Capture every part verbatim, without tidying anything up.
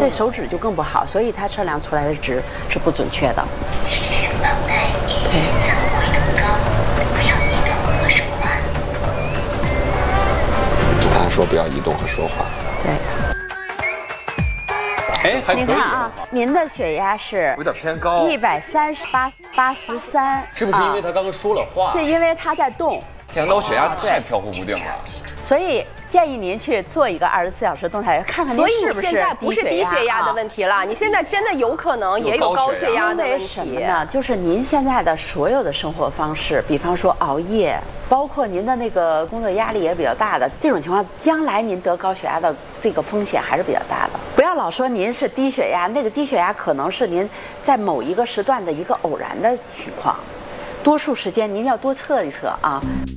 这手指就更不好，所以它测量出来的值是不准确的。对。 他说不要移动和说话。 对。 哎，还可以。 您看啊，您的血压是有点偏高， 一百三十八八十三， 是不是因为他刚刚说了话？ 是因为他在动。 偏高血压太飘忽不定了。 所以建议您去做一个二十四小时动态，看看您是不是所以你现在不是低血压的问题了，你现在真的有可能也有高血压的问题。 什么呢？就是您现在的所有的生活方式，比方说熬夜，包括您的那个工作压力也比较大的这种情况，将来您得高血压的这个风险还是比较大的。不要老说您是低血压，那个低血压可能是您在某一个时段的一个偶然的情况，多数时间您要多测一测啊。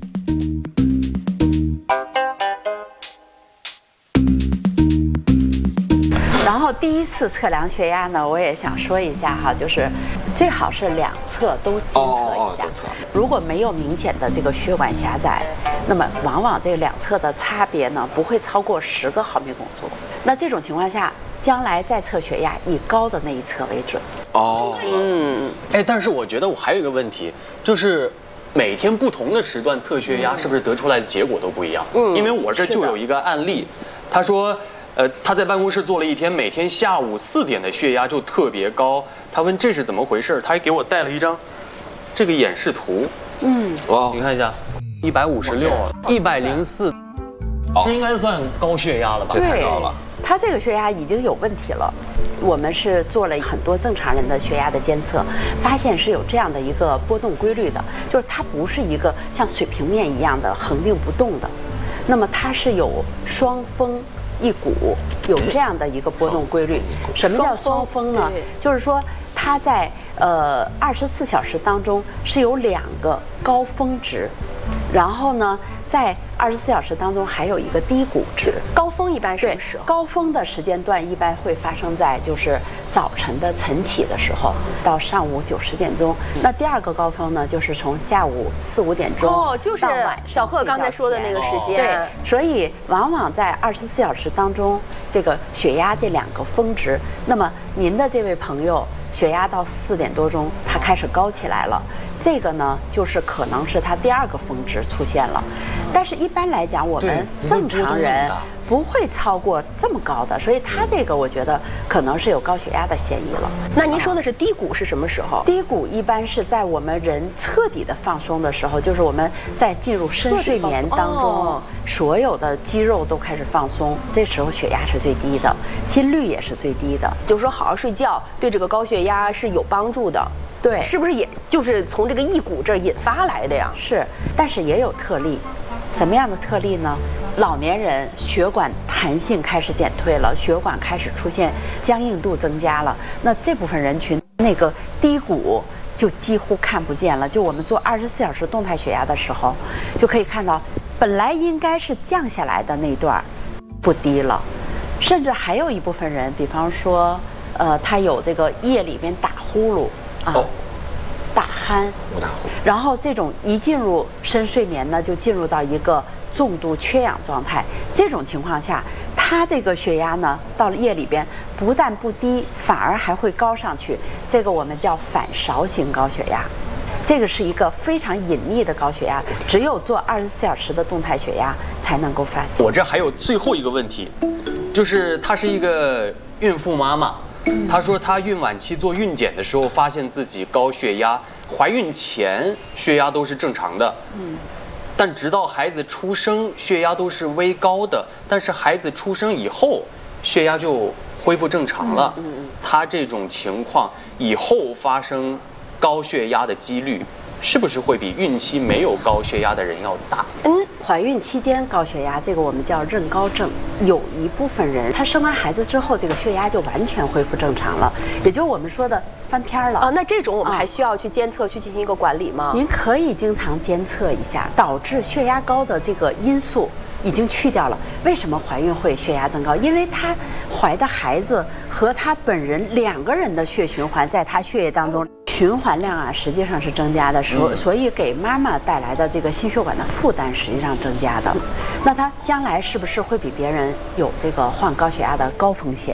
然后第一次测量血压呢，我也想说一下哈，就是最好是两侧都监测一下。如果没有明显的这个血管狭窄，那么往往这个两侧的差别呢不会超过十个毫米汞柱。那这种情况下，将来再测血压以高的那一侧为准。 哦，嗯，哎，但是我觉得我还有一个问题，就是每天不同的时段测血压，是不是得出来的结果都不一样？嗯，因为我这就有一个案例，他说。呃，他在办公室做了一天，每天下午四点的血压就特别高。他问这是怎么回事，他还给我带了一张这个演示图。嗯，哇，你看一下，一百五十六，一百零四，这应该算高血压了吧？ 这太高了。 他这个血压已经有问题了。我们是做了很多正常人的血压的监测，发现是有这样的一个波动规律的，就是它不是一个像水平面一样的恒定不动的，那么它是有双峰。一股有这样的一个波动规律。什么叫双峰呢？就是说它在呃二十四小时当中是有两个高峰值，然后呢在二十四小时当中还有一个低谷值。 高峰一般什么时候？ 高峰的时间段一般会发生在就是早晨的晨起的时候，到上午九十点钟。那第二个高峰呢，就是从下午四五点钟哦，就是小贺刚才说的那个时间。 对，所以往往在二十四小时当中，这个血压这两个峰值，那么您的这位朋友血压到四点多钟，他开始高起来了。这个呢，就是可能是它第二个峰值出现了，但是一般来讲，我们正常人不会超过这么高的，所以它这个我觉得可能是有高血压的嫌疑了。 那您说的是低谷是什么时候？ 低谷一般是在我们人彻底的放松的时候，就是我们在进入深睡眠当中，所有的肌肉都开始放松，这时候血压是最低的，心率也是最低的。 就是说，好好睡觉对这个高血压是有帮助的。 对， 是不是也就是从这个一股这儿引发来的呀？ 是，但是也有特例。什么样的特例呢？老年人血管弹性开始减退了，血管开始出现僵硬度增加了，那这部分人群那个低谷就几乎看不见了。就我们做二十四小时动态血压的时候，就可以看到本来应该是降下来的那一段不低了，甚至还有一部分人，比方说，呃，他有这个夜里边打呼噜。啊，打鼾，然后这种一进入深睡眠呢，就进入到一个重度缺氧状态。这种情况下，他这个血压呢，到了夜里边不但不低，反而还会高上去。这个我们叫反勺型高血压，这个是一个非常隐匿的高血压，只有做二十四小时的动态血压才能够发现。 我这还有最后一个问题，就是她是一个孕妇妈妈。她说，她孕晚期做孕检的时候，发现自己高血压，怀孕前血压都是正常的，嗯，但直到孩子出生，血压都是微高的，但是孩子出生以后，血压就恢复正常了。嗯嗯，她这种情况以后发生高血压的几率，是不是会比孕期没有高血压的人要大？ 嗯，怀孕期间高血压，这个我们叫妊高症，有一部分人他生完孩子之后，这个血压就完全恢复正常了，也就是我们说的翻篇了。 啊，那这种我们还需要去监测、去进行一个管理吗？ 您可以经常监测一下，导致血压高的这个因素已经去掉了。为什么怀孕会血压增高？因为她怀的孩子和她本人两个人的血循环在她血液当中。循环量啊，实际上是增加的，所所以给妈妈带来的这个心血管的负担实际上增加的。那她将来是不是会比别人有这个患高血压的高风险？